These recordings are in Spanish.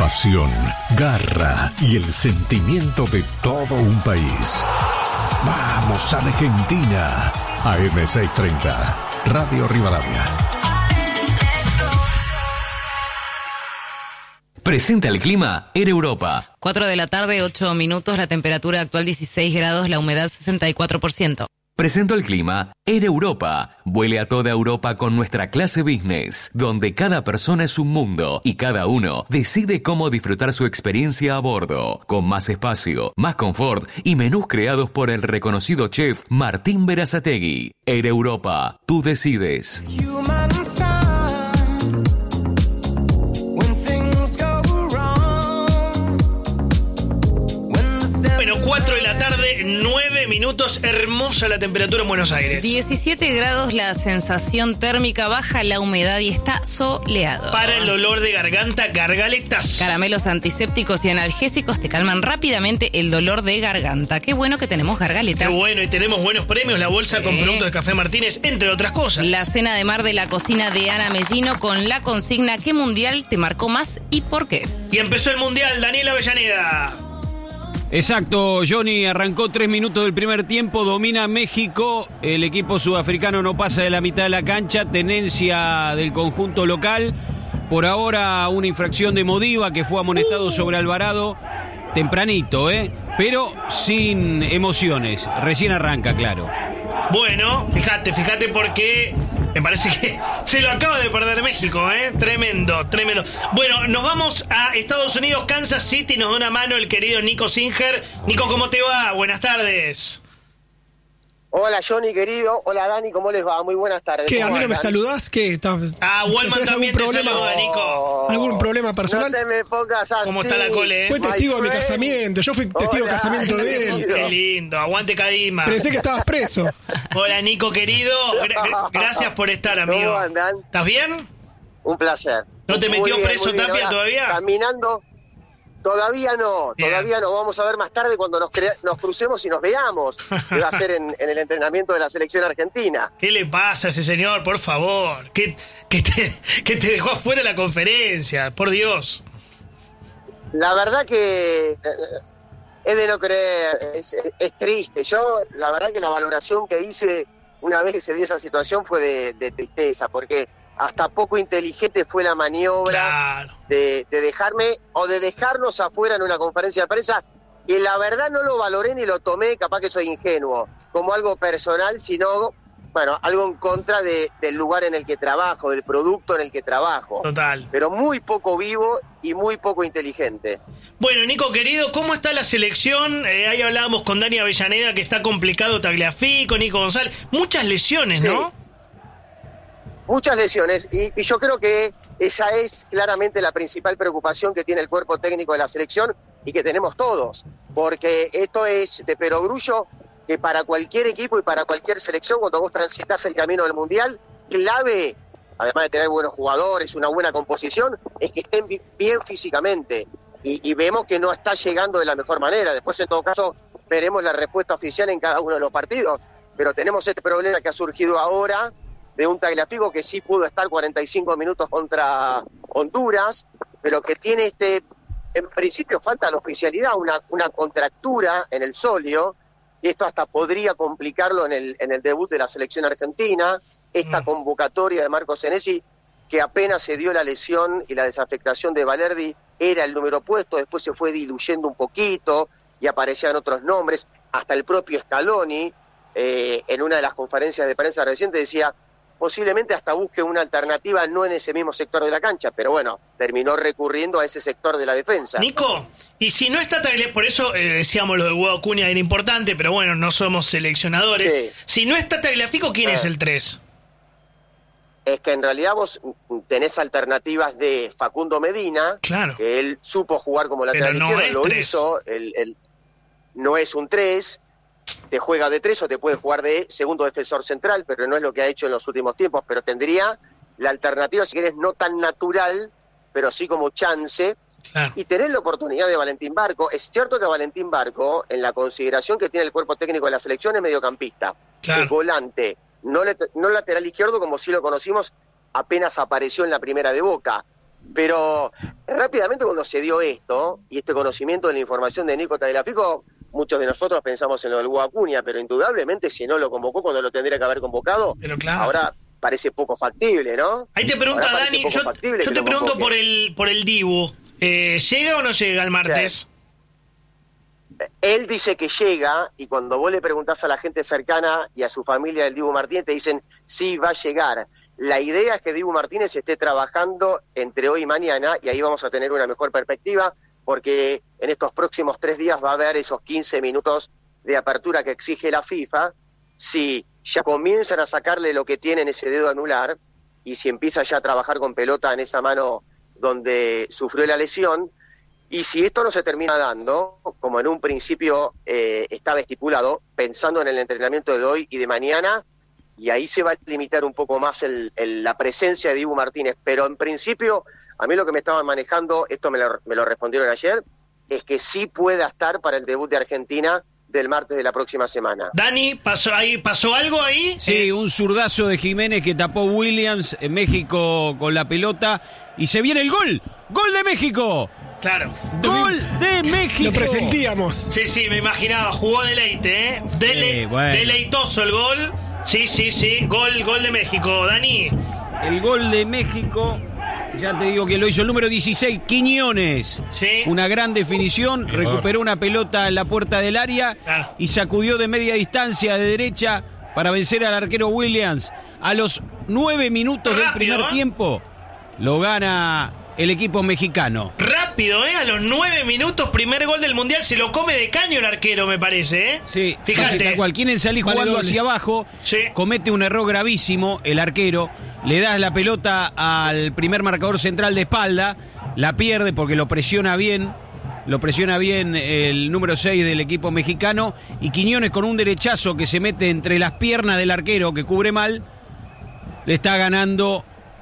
pasión, garra y el sentimiento de todo un país. ¡Vamos, Argentina! AM630, Radio Rivadavia. Presenta el clima en Europa. 4 de la tarde, 8 minutos, la temperatura actual 16 grados, la humedad 64%. Presento el clima en Europa. Vuele a toda Europa con nuestra clase business, donde cada persona es un mundo y cada uno decide cómo disfrutar su experiencia a bordo, con más espacio, más confort y menús creados por el reconocido chef Martín Berazategui. En Europa, tú decides. Bueno, 4 de la tarde, 9 minutos, hermosa la temperatura en Buenos Aires. 17 grados la sensación térmica, baja la humedad y está soleado. Para el dolor de garganta, gargaletas. Caramelos antisépticos y analgésicos te calman rápidamente el dolor de garganta. Qué bueno que tenemos gargaletas. Qué bueno, y tenemos buenos premios, la bolsa con productos de Café Martínez, entre otras cosas. La cena de mar de la cocina de Ana Mellino con la consigna ¿qué mundial te marcó más y por qué? Y empezó el mundial, Daniel Avellaneda. Exacto, Johnny, arrancó 3 minutos del primer tiempo, domina México, el equipo sudafricano no pasa de la mitad de la cancha, tenencia del conjunto local, por ahora una infracción de Modiva que fue amonestado sobre Alvarado, tempranito, pero sin emociones, recién arranca, claro. Bueno, fíjate porque me parece que se lo acaba de perder México, Tremendo. Bueno, nos vamos a Estados Unidos, Kansas City, nos da una mano el querido Nico Singer. Nico, ¿cómo te va? Buenas tardes. Hola, Johnny, querido. Hola, Dani, ¿cómo les va? Muy buenas tardes. ¿Qué? ¿A mí no andan? me saludás? ¿Qué? Walman también te saluda, Nico. ¿Algún problema personal? No te me pongas así. ¿Cómo está la cole? Fue testigo de mi casamiento. Yo fui testigo de casamiento de él. Qué lindo, aguante Cadima. Pensé que estabas preso. Hola, Nico, querido. Gracias por estar, amigo. ¿Cómo andan? ¿Estás bien? Un placer. ¿No te metió Muy bien, preso muy bien. Tapia Ahora, todavía? Caminando. Todavía no. Bien. Vamos a ver más tarde cuando nos crucemos y nos veamos. Que va a ser en el entrenamiento de la selección argentina. ¿Qué le pasa a ese señor, por favor? Que te dejó afuera la conferencia, por Dios. La verdad que es de no creer, es triste. Yo, la verdad que la valoración que hice una vez que se dio esa situación fue de tristeza, porque hasta poco inteligente fue la maniobra de dejarme o de dejarnos afuera en una conferencia de prensa, y la verdad no lo valoré ni lo tomé, capaz que soy ingenuo, como algo personal, sino, bueno, algo en contra del lugar en el que trabajo, del producto en el que trabajo. Total. Pero muy poco vivo y muy poco inteligente. Bueno, Nico, querido, ¿cómo está la selección? Ahí hablábamos con Dani Avellaneda que está complicado Tagliafico, Nico González. Muchas lesiones, Sí. ¿no? Muchas lesiones, y yo creo que esa es claramente la principal preocupación que tiene el cuerpo técnico de la selección y que tenemos todos, porque esto es de perogrullo que para cualquier equipo y para cualquier selección, cuando vos transitas el camino del Mundial, clave, además de tener buenos jugadores, una buena composición, es que estén bien físicamente, y vemos que no está llegando de la mejor manera. Después, en todo caso, veremos la respuesta oficial en cada uno de los partidos, pero tenemos este problema que ha surgido ahora, de un Tagliafico que sí pudo estar 45 minutos contra Honduras, pero que tiene en principio falta la oficialidad, una contractura en el sóleo, y esto hasta podría complicarlo en el debut de la selección argentina. Esta convocatoria de Marco Senesi, que apenas se dio la lesión y la desafectación de Valerdi, era el número puesto, después se fue diluyendo un poquito y aparecían otros nombres, hasta el propio Scaloni, en una de las conferencias de prensa recientes decía, posiblemente hasta busque una alternativa no en ese mismo sector de la cancha, pero bueno, terminó recurriendo a ese sector de la defensa. Nico, y si no está Tagliafico, por eso decíamos lo de Hugo Acuña era importante, pero bueno, no somos seleccionadores. Sí. Si no está Tagliafico, ¿quién es el 3? Es que en realidad vos tenés alternativas de Facundo Medina, Claro. que él supo jugar como lateral Pero no izquierdo, es lo 3. hizo, no es un 3, te juega de 3 o te puede jugar de segundo defensor central, pero no es lo que ha hecho en los últimos tiempos, pero tendría la alternativa, si querés, no tan natural, pero sí como chance, Claro. y tenés la oportunidad de Valentín Barco. Es cierto que Valentín Barco, en la consideración que tiene el cuerpo técnico de la selección, es mediocampista, Claro. es volante, no lateral izquierdo como si lo conocimos, apenas apareció en la primera de Boca, pero rápidamente cuando se dio esto, y este conocimiento de la información de Nico Tagliafico, muchos de nosotros pensamos en lo del Hugo Acuña, pero indudablemente si no lo convocó cuando lo tendría que haber convocado, Pero claro. ahora parece poco factible, ¿no? Ahí te pregunta Ahora Dani, parece poco factible yo que te lo pregunto convoque. por el Dibu. ¿Llega o no llega el martes? Él dice que llega, y cuando vos le preguntás a la gente cercana y a su familia del Dibu Martínez, te dicen, sí, va a llegar. La idea es que Dibu Martínez esté trabajando entre hoy y mañana, y ahí vamos a tener una mejor perspectiva, porque en estos próximos 3 días va a haber esos 15 minutos de apertura que exige la FIFA. Si ya comienzan a sacarle lo que tiene en ese dedo anular, y si empieza ya a trabajar con pelota en esa mano donde sufrió la lesión, y si esto no se termina dando, como en un principio estaba estipulado, pensando en el entrenamiento de hoy y de mañana, y ahí se va a limitar un poco más la presencia de Dibu Martínez, pero en principio, a mí lo que me estaban manejando, esto me lo respondieron ayer, es que sí pueda estar para el debut de Argentina del martes de la próxima semana. Dani, ¿pasó algo ahí? Sí, un zurdazo de Jiménez que tapó Williams en México con la pelota, y se viene el gol. ¡Gol de México! Claro. ¡Gol de México! Lo presentíamos. Sí, me imaginaba, jugó deleite, ¿eh? Bueno. Deleitoso el gol. Sí, gol de México, Dani. El gol de México, ya te digo que lo hizo el número 16, Quiñones. Sí. Una gran definición, recuperó una pelota en la puerta del área Claro. y sacudió de media distancia de derecha para vencer al arquero Williams. A los 9 minutos del Rápido, primer tiempo lo gana el equipo mexicano. Rápido, a los 9 minutos, primer gol del Mundial, se lo come de caño el arquero, me parece, ¿eh? Sí, Fíjate. tal cual. Quieren salir Vale jugando doble. hacia abajo, Sí. comete un error gravísimo el arquero, le das la pelota al primer marcador central de espalda, la pierde porque lo presiona bien el número 6 del equipo mexicano, y Quiñones con un derechazo que se mete entre las piernas del arquero que cubre mal, le está ganando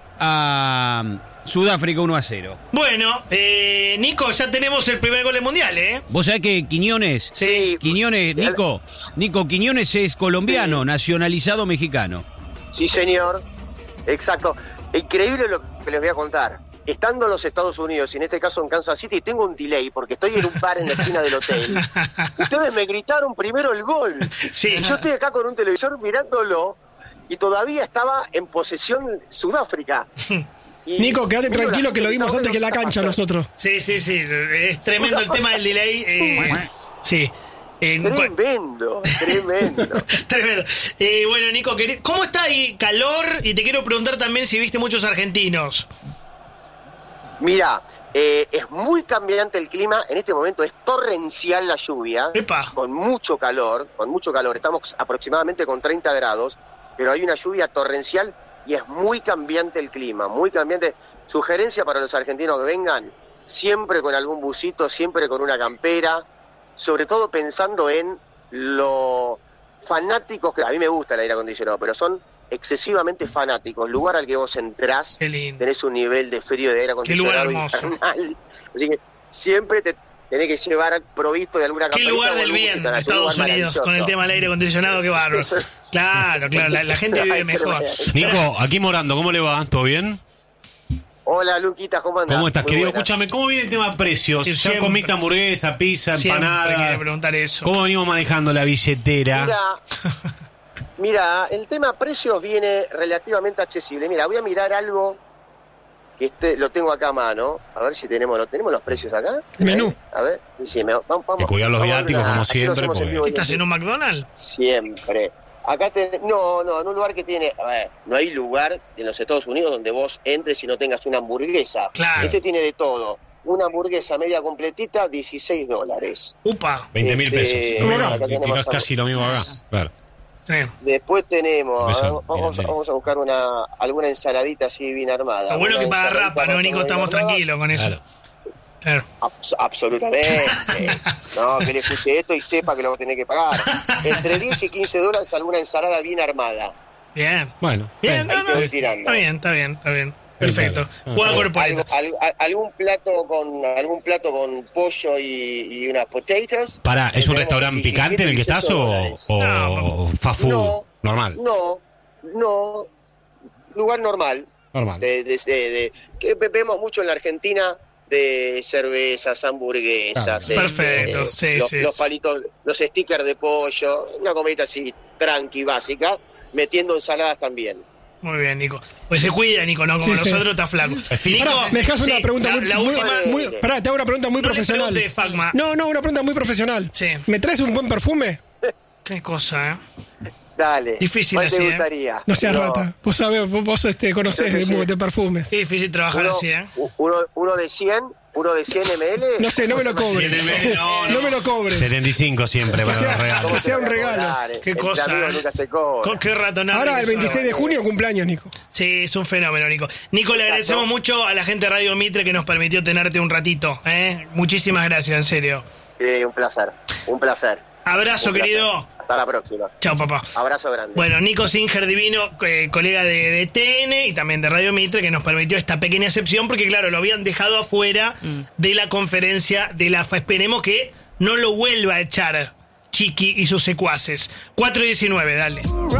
a Sudáfrica 1-0. Bueno, Nico, ya tenemos el primer gol del Mundial, ¿eh? Vos sabés que Quiñones, Sí. Nico Quiñones es colombiano, Sí. nacionalizado mexicano. Sí, señor. Exacto. Increíble lo que les voy a contar. Estando en los Estados Unidos, y en este caso en Kansas City, tengo un delay porque estoy en un bar en la esquina del hotel. Ustedes me gritaron primero el gol. Sí. Y yo estoy acá con un televisor mirándolo y todavía estaba en posesión Sudáfrica. Y Nico, quédate miro tranquilo la que lo vimos gente, antes que la está cancha pasando. nosotros. Sí, es tremendo el tema del delay. Sí. Tremendo. Tremendo. Bueno, Nico, ¿cómo está ahí? Calor, y te quiero preguntar también si viste muchos argentinos. Mira, es muy cambiante el clima, en este momento es torrencial la lluvia, Epa. con mucho calor, estamos aproximadamente con 30 grados, pero hay una lluvia torrencial y es muy cambiante el clima, muy cambiante. Sugerencia para los argentinos que vengan, siempre con algún busito, siempre con una campera, sobre todo pensando en lo fanáticos, que a mí me gusta el aire acondicionado, pero son excesivamente fanáticos. Lugar al que vos entrás, Qué lindo. tenés un nivel de frío de aire Qué lugar acondicionado hermoso. infernal. Así que siempre te tenés que llevar provisto de alguna Qué camperita lugar o del algún bien, busito, es un Estados lugar Unidos, con el maravilloso. tema del aire acondicionado, qué bárbaro. Claro, la gente vive mejor. Nico, aquí Morando, ¿cómo le va? ¿Todo bien? Hola, Luquita, ¿cómo andás? ¿Cómo estás, Muy querido? buenas. Escúchame, ¿cómo viene el tema de precios? Sí, ¿Ya siempre. comiste hamburguesa, pizza, Siempre empanada? quería preguntar eso. ¿Cómo venimos manejando la billetera? Mira, el tema precios viene relativamente accesible. Mira, voy a mirar algo que lo tengo acá a mano. A ver si tenemos los precios acá. Menú. A ver, sí, vamos. Que cuidar los vamos a viáticos, una- como aquí lo siempre, hacemos en porque- vivo y en ¿Estás en un McDonald's? Siempre. Acá no, en un lugar que tiene, a ver, no hay lugar en los Estados Unidos donde vos entres y no tengas una hamburguesa. Claro. Este tiene de todo. Una hamburguesa media completita, $16. Upa. 20.000 pesos. Este, Lo mismo, acá tenemos casi lo mismo acá. Claro. Sí. Después tenemos, Beso, vamos a buscar alguna ensaladita así bien armada. Lo bueno Una que paga ensaladita rapa, ¿no, más Nico? o menos Estamos armada. tranquilos con eso. Claro. Claro. Absolutamente. No, que le escuche esto y sepa que lo va a tener que pagar. Entre 10 y $15 alguna ensalada bien armada. Bien. Bueno. Bien, Ahí no, te voy no. tirando. Está bien. Perfecto. Juega corporeta. Algún plato con pollo y unas potatoes. Pará, ¿es un Tenemos restaurante 17, picante en el que estás $18? o No. fast food? No. Normal. No, lugar normal. Normal. Que vemos mucho en la Argentina, de cervezas, hamburguesas. Perfecto, sí. Los palitos, los stickers de pollo, una comidita así tranqui, básica, metiendo ensaladas también. Muy bien, Nico. Pues se cuida, Nico, ¿no? Como Sí, nosotros está flaco. Nico, Pará, me dejas una pregunta Pará, te hago una pregunta muy no le profesional. pregunte, Facma. No, una pregunta muy profesional. Sí. ¿Me traes un buen perfume? Qué cosa, Dale. Difícil ¿Cuál así, te gustaría? No seas rata. Vos sabés, vos conocés de perfumes. Qué difícil trabajar Uno, así, uno de 100 ml. No sé, no me lo cobres. No me lo cobres. 75 siempre para los regalos. Que sea un regalo. Qué Entre cosa, amigos nunca se cobra. Qué ratonable. Ahora, que el sos. 26 de junio, cumpleaños, Nico. Sí, es un fenómeno, Nico. Nico, le agradecemos mucho a la gente de Radio Mitre que nos permitió tenerte un ratito. Muchísimas gracias, en serio. Un placer. Un placer. Abrazo, Un placer. querido. Hasta la próxima. Chao, papá. Abrazo grande. Bueno, Nico Singer Divino, colega de TN y también de Radio Mitre, que nos permitió esta pequeña excepción, porque claro, lo habían dejado afuera de la conferencia de la AFA. Esperemos que no lo vuelva a echar Chiqui y sus secuaces. 4:19, dale.